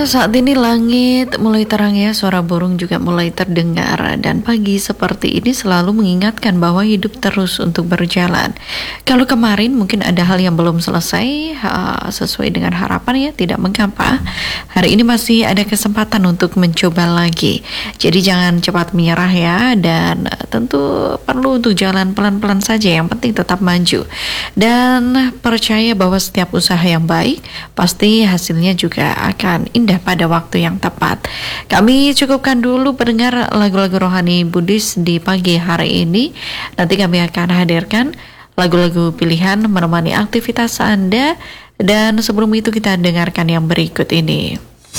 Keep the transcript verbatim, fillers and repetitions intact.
Saat ini langit mulai terang ya, suara burung juga mulai terdengar dan pagi seperti ini selalu mengingatkan bahwa hidup terus untuk berjalan. Kalau kemarin mungkin ada hal yang belum selesai ha, sesuai dengan harapan ya, tidak mengapa. Hari ini masih ada kesempatan untuk mencoba lagi. Jadi jangan cepat menyerah ya, dan tentu perlu untuk jalan pelan-pelan saja, yang penting tetap maju. Dan percaya bahwa setiap usaha yang baik pasti hasilnya juga akan indah pada waktu yang tepat. Kami cukupkan dulu pendengar lagu-lagu rohani Buddhis di pagi hari ini. Nanti kami akan hadirkan lagu-lagu pilihan menemani aktivitas Anda. Dan sebelum itu kita dengarkan yang berikut ini.